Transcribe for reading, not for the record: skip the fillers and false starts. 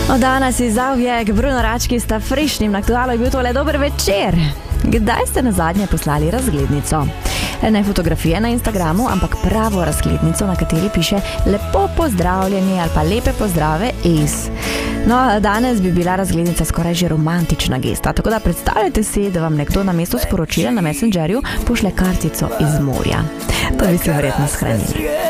Danes iz Zavjek, Bruno Rački sta frišnim, na aktualu je bil tole dober večer. Kdaj ste nazadnje poslali razglednico? Ne fotografije na Instagramu, ampak pravo razglednico, na kateri piše lepo pozdravljeni ali pa lepe pozdrave iz. No, danes bi bila razglednica skoraj že romantična gesta, tako da predstavljajte si, da vam nekdo na mesto sporočila na Messengerju pošle kartico iz morja. To bi se verjetno shranili.